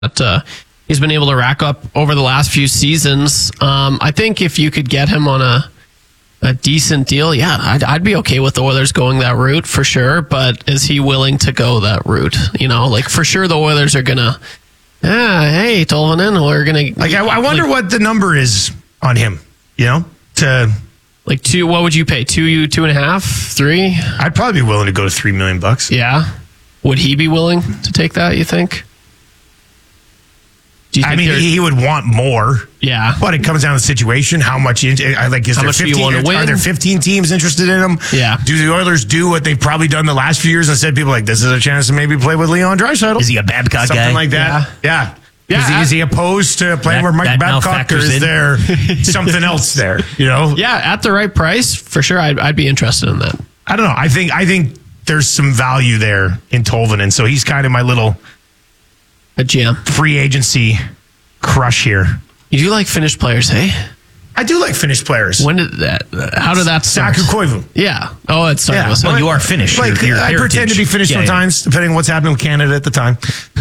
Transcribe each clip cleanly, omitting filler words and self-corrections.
he's been able to rack up over the last few seasons. I think if you could get him on a decent deal, yeah, I'd be okay with the Oilers going that route for sure. But is he willing to go that route? For sure the Oilers are gonna. Hey, Tolvanen, we're gonna. I wonder what the number is on him. To two. What would you pay? 2.5, 3? I'd probably be willing to go to $3 million. Yeah, would he be willing to take that? You think? He would want more. Yeah. But it comes down to the situation. How much? Is how much do you want to win? Are there 15 teams interested in him? Yeah. Do the Oilers do what they've probably done the last few years and said people this is a chance to maybe play with Leon Draisaitl? Is he a Babcock Something guy? like that. Yeah. Is he opposed to playing where Mike Babcock, or is there something else there? Yeah, at the right price, for sure, I'd be interested in that. I don't know. I think there's some value there in Tolvanen, so he's kind of my little a gem free agency crush here. You do like Finnish players, hey? I do like Finnish players. When did that? How did that start? Saku Koivu. Yeah. Oh, it started with Well, you are Finnish. I pretend to be Finnish sometimes, depending on what's happening with Canada at the time.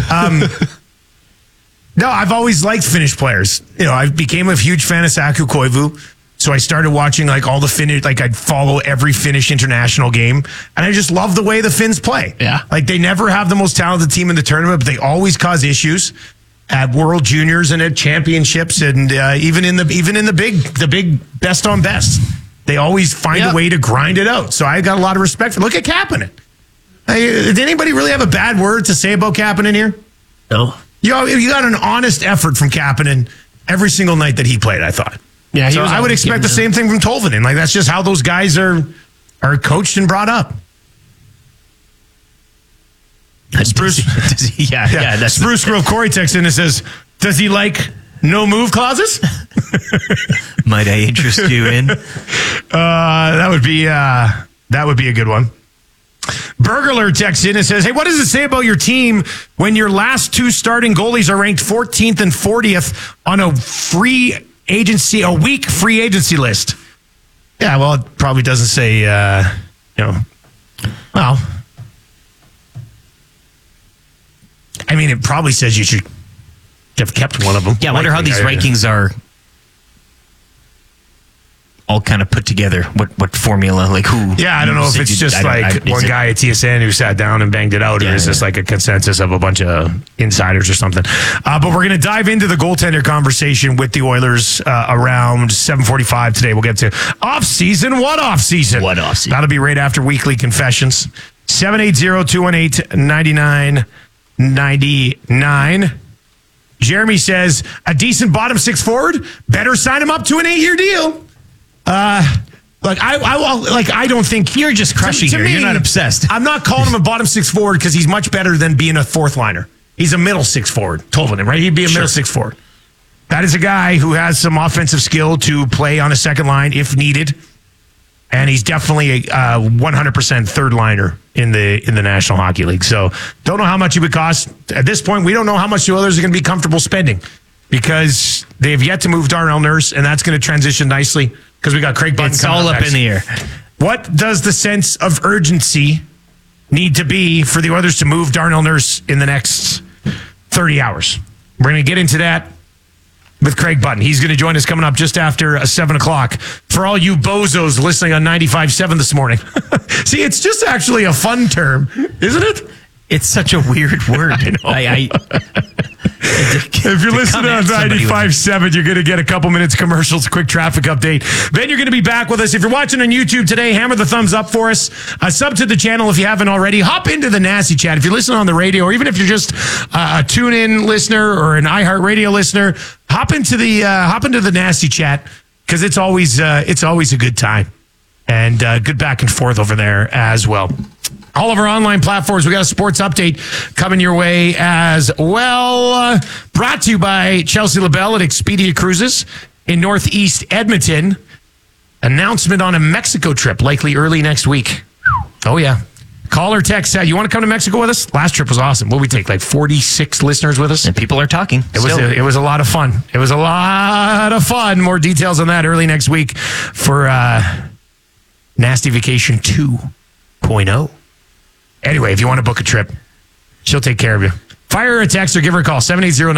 No, I've always liked Finnish players. I became a huge fan of Saku Koivu. So I started watching all the Finnish, I'd follow every Finnish international game. And I just love the way the Finns play. Yeah. They never have the most talented team in the tournament, but they always cause issues at World Juniors and at championships. And even in the big best on best, they always find a way to grind it out. So I got a lot of respect for. Look at Kapanen. Did anybody really have a bad word to say about Kapanen here? No. You got an honest effort from Kapanen every single night that he played, I thought. Yeah, I would expect the same thing from Tolvanen. That's just how those guys are coached and brought up. Spruce Grove Corey texts in and says, does he like no move clauses? Might I interest you in? That would be a good one. Burglar texts in and says, hey, what does it say about your team when your last two starting goalies are ranked 14th and 40th on a weak free agency list? Yeah, well, it probably doesn't say, it probably says you should have kept one of them. Yeah, I wonder how these rankings are all kind of put together. What formula? Who? Yeah, I don't know if it's just one guy at TSN who sat down and banged it out, or is this a consensus of a bunch of insiders or something? But we're going to dive into the goaltender conversation with the Oilers around 7:45 today. We'll get to off-season. What off-season? What off-season? That'll be right after Weekly Confessions. 780-218-9999. Jeremy says, a decent bottom six forward, better sign him up to an 8-year deal. I don't think you're just crushing here. You're not obsessed. I'm not calling him a bottom six forward because he's much better than being a fourth liner. He's a middle six forward. Tolvanen, right? He'd be a middle six forward. That is a guy who has some offensive skill to play on a second line if needed. And he's definitely a 100% third liner in the National Hockey League. So don't know how much it would cost. At this point, we don't know how much the Oilers are going to be comfortable spending because they have yet to move Darnell Nurse, and that's going to transition nicely because we got Craig Button. It's all up in the air. What does the sense of urgency need to be for the Oilers to move Darnell Nurse in the next 30 hours? We're going to get into that with Craig Button. He's going to join us coming up just after 7 o'clock. For all you bozos listening on 95.7 this morning. See, it's just actually a fun term, isn't it? It's such a weird word. I know. If you're listening on 95.7, you're going to get a couple minutes commercials, quick traffic update. Then you're going to be back with us. If you're watching on YouTube today, hammer the thumbs up for us. Sub to the channel if you haven't already. Hop into the Nasty Chat. If you're listening on the radio, or even if you're just a tune-in listener or an iHeartRadio listener, hop into the Nasty Chat because it's always a good time and good back and forth over there as well. All of our online platforms, we got a sports update coming your way as well. Brought to you by Chelsea LaBelle at Expedia Cruises in Northeast Edmonton. Announcement on a Mexico trip, likely early next week. Oh, yeah. Call or text. You want to come to Mexico with us? Last trip was awesome. What did we take, 46 listeners with us? And people are talking. It was a lot of fun. It was a lot of fun. More details on that early next week for Nasty Vacation 2.0. Anyway, if you want to book a trip, she'll take care of you. Fire her a text or give her a call, 780